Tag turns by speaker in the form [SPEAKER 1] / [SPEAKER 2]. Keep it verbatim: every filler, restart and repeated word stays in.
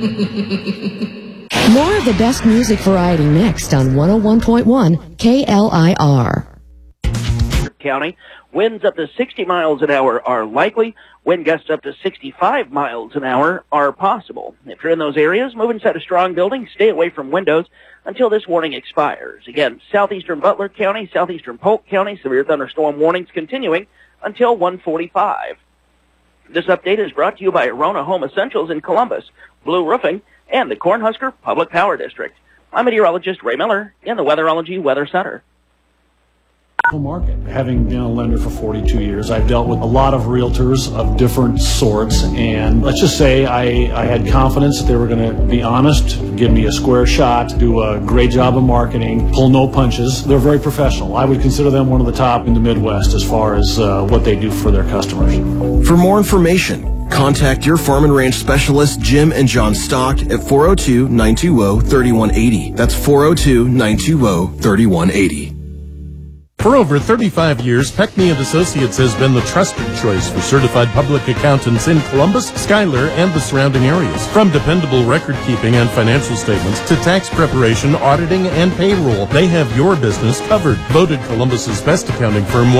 [SPEAKER 1] More of the best music variety next on one oh one point one K L I R.
[SPEAKER 2] County, winds up to sixty miles an hour are likely. Wind gusts up to sixty-five miles an hour are possible. If you're in those areas, move inside a strong building, stay away from windows until this warning expires. Again, southeastern Butler County, southeastern Polk County, severe thunderstorm warnings continuing until one forty-five. This update is brought to you by Arona Home Essentials in Columbus, Blue Roofing, and the Cornhusker Public Power District. I'm meteorologist Ray Miller in the Weatherology Weather Center.
[SPEAKER 3] Market. Having been a lender for forty-two years, I've dealt with a lot of realtors of different sorts, and let's just say I, I had confidence that they were going to be honest, give me a square shot, do a great job of marketing, pull no punches. They're very professional. I would consider them one of the top in the Midwest as far as uh, what they do for their customers.
[SPEAKER 4] For more information, contact your farm and ranch specialist, Jim and John Stock, at four oh two, nine two zero, three one eight zero. That's four oh two, nine two zero, three one eight zero.
[SPEAKER 5] For over thirty-five years, Peckney and Associates has been the trusted choice for certified public accountants in Columbus, Schuyler, and the surrounding areas. From dependable record-keeping and financial statements to tax preparation, auditing, and payroll, they have your business covered. Voted Columbus's best accounting firm